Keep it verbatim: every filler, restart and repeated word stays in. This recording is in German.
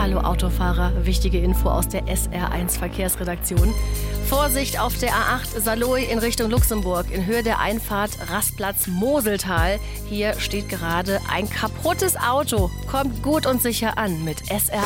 Hallo Autofahrer, wichtige Info aus der S R eins Verkehrsredaktion. Vorsicht auf der A acht Saarlouis in Richtung Luxemburg. In Höhe der Einfahrt Rastplatz Moseltal. Hier steht gerade ein kaputtes Auto. Kommt gut und sicher an mit S R